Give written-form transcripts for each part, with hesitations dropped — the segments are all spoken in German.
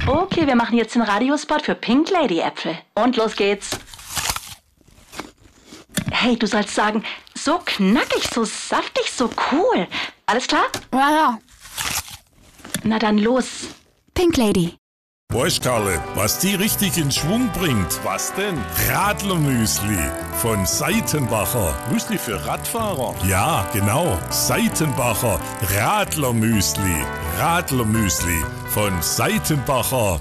Okay, wir machen jetzt den Radiospot für Pink Lady Äpfel. Und los geht's. Hey, du sollst sagen, so knackig, so saftig, so cool. Alles klar? Ja. Na dann los. Pink Lady. Weißt Karle, was die richtig in Schwung bringt? Was denn? Radlermüsli von Seitenbacher. Müsli für Radfahrer? Ja, genau. Seitenbacher Radlermüsli. Radlermüsli von Seitenbacher.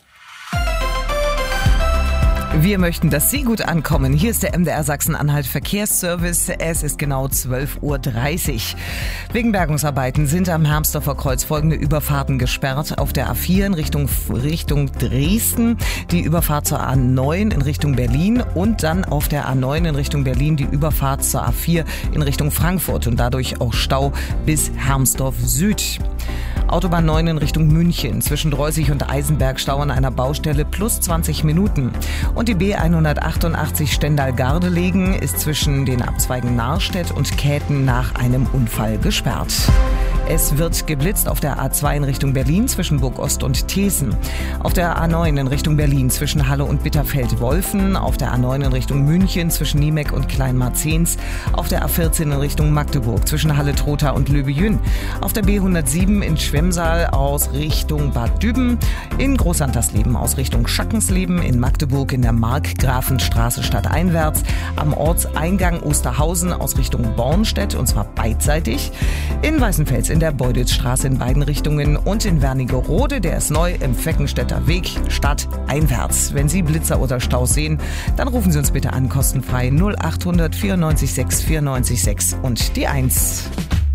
Wir möchten, dass Sie gut ankommen. Hier ist der MDR Sachsen-Anhalt Verkehrsservice. Es ist genau 12.30 Uhr. Wegen Bergungsarbeiten sind am Hermsdorfer Kreuz folgende Überfahrten gesperrt. Auf der A4 in Richtung Dresden, die Überfahrt zur A9 in Richtung Berlin und dann auf der A9 in Richtung Berlin die Überfahrt zur A4 in Richtung Frankfurt und dadurch auch Stau bis Hermsdorf Süd. Autobahn 9 in Richtung München, zwischen Dreusig und Eisenberg Stau an einer Baustelle plus 20 Minuten. Und die B188 Stendal-Gardelegen ist zwischen den Abzweigen Narstedt und Käthen nach einem Unfall gesperrt. Es wird geblitzt auf der A2 in Richtung Berlin zwischen Burg Ost und Thesen. Auf der A9 in Richtung Berlin zwischen Halle und Bitterfeld-Wolfen. Auf der A9 in Richtung München zwischen Niemeck und Kleinmarzens. Auf der A14 in Richtung Magdeburg zwischen Halle-Trotha und Löbejün. Auf der B107 in Schwemmsaal aus Richtung Bad Düben. In Großantersleben aus Richtung Schackensleben. In Magdeburg in der Markgrafenstraße stadteinwärts. Am Ortseingang Osterhausen aus Richtung Bornstedt und zwar beidseitig. In Weißenfels in der Beuditzstraße in beiden Richtungen und in Wernigerode, der ist neu, im Feckenstädter Weg, stadteinwärts. Wenn Sie Blitzer oder Staus sehen, dann rufen Sie uns bitte an, kostenfrei 0800 94 6 94 6 und die 1.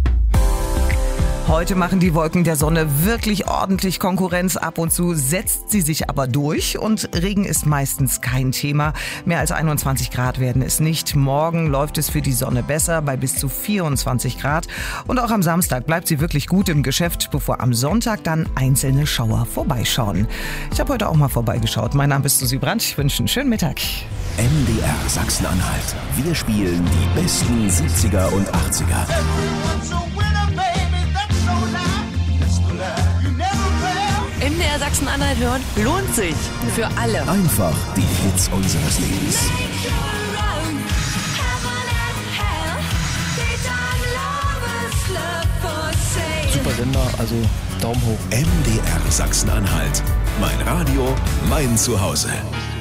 Heute machen die Wolken der Sonne wirklich ordentlich Konkurrenz. Ab und zu setzt sie sich aber durch und Regen ist meistens kein Thema. Mehr als 21 Grad werden es nicht. Morgen läuft es für die Sonne besser bei bis zu 24 Grad. Und auch am Samstag bleibt sie wirklich gut im Geschäft, bevor am Sonntag dann einzelne Schauer vorbeischauen. Ich habe heute auch mal vorbeigeschaut. Mein Name ist Susi Brandt. Ich wünsche einen schönen Mittag. MDR Sachsen-Anhalt. Wir spielen die besten 70er und 80er. MDR Sachsen-Anhalt hören lohnt sich. Für alle. Einfach die Hits unseres Lebens. Super Sender, also Daumen hoch. MDR Sachsen-Anhalt. Mein Radio, mein Zuhause.